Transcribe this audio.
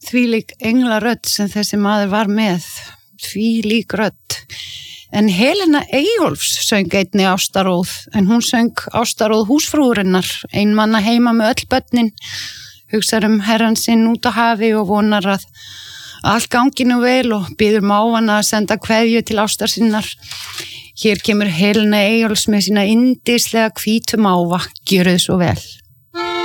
þvílík englarödd sem þessi maður var með, þvílík rödd. En Helena Eyjólfs söng einnig ástaróð, en hún söng ástaróð húsfrúarinnar, einmanna heima með öll börnin, hugsar herran sinn út á hafi og vonar að allt gangi nú vel og biður mávana að senda kveðju til ástar sinnar. Hér kemur Helena Eyjólfs með sína yndislega hvítu máva, gjörðu svo vel.